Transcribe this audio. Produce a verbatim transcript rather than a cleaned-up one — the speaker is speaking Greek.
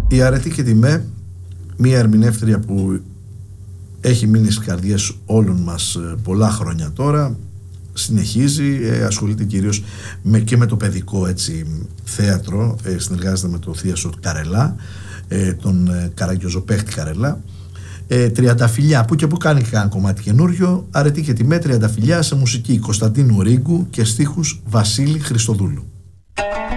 Η Αρετή και Τιμέ, μία ερμηνεύτρια που έχει μείνει στις καρδιές όλων μας πολλά χρόνια τώρα, συνεχίζει, ε, ασχολείται κυρίως με, και με το παιδικό έτσι, θέατρο, ε, συνεργάζεται με το Θίασο Καρελά, ε, τον ε, Καραγκιόζο-παίχτη Καρελά. ε, Τριανταφυλλιά, που και που κάνει και ένα κομμάτι καινούριο. Αρετή και Τιμέ, Τριανταφυλλιά, σε μουσική Κωνσταντίνου Ρίγκου και στίχους Βασίλη Χριστοδούλου.